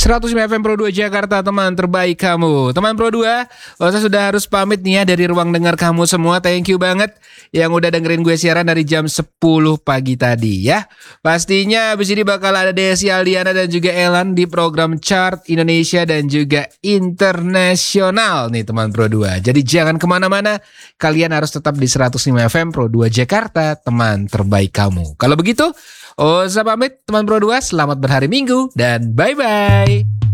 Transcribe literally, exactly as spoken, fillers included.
seratus lima F M Pro dua Jakarta, teman terbaik kamu. Teman Pro dua, saya sudah harus pamit nih ya dari ruang dengar kamu semua. Thank you banget yang udah dengerin gue siaran dari jam sepuluh pagi tadi ya. Pastinya abis ini bakal ada Desi Aldiana dan juga Elan di program Chart Indonesia dan juga Internasional nih teman Pro dua. Jadi jangan kemana-mana, kalian harus tetap di seratus lima F M Pro dua Jakarta, teman terbaik kamu. Kalau begitu, Oza pamit teman Pro dua, selamat berhari Minggu dan bye-bye.